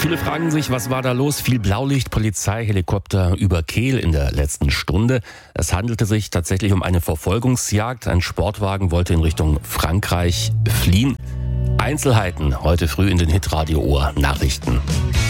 Viele fragen sich, was war da los? Viel Blaulicht, Polizei, Helikopter über Kehl in der letzten Stunde. Es handelte sich tatsächlich um eine Verfolgungsjagd. Ein Sportwagen wollte in Richtung Frankreich fliehen. Einzelheiten heute früh in den Hitradio Ohr Nachrichten.